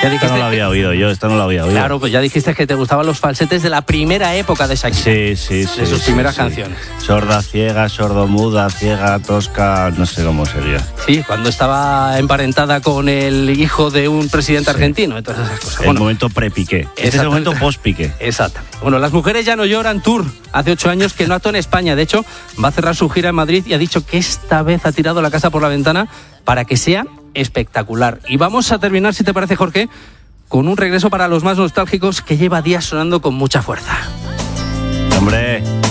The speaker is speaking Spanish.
Esta no la había oído yo, esta no la había oído. Claro, pues ya dijiste que te gustaban los falsetes de la primera época de Shakira. Sí. De sus primeras canciones. Sorda, ciega, sordomuda, ciega, tosca, no sé cómo sería. Sí, cuando estaba emparentada con el hijo de un presidente argentino, todas esas cosas. El momento pre-Piqué. Este es el momento post-Piqué. Exactamente. Bueno, Las Mujeres Ya No Lloran Tour. Hace 8 años que no actúa en España. De hecho, va a cerrar su gira en Madrid y ha dicho que esta vez ha tirado la casa por la ventana para que sea espectacular. Y vamos a terminar, si te parece, Jorge, con un regreso para los más nostálgicos que lleva días sonando con mucha fuerza. Hombre...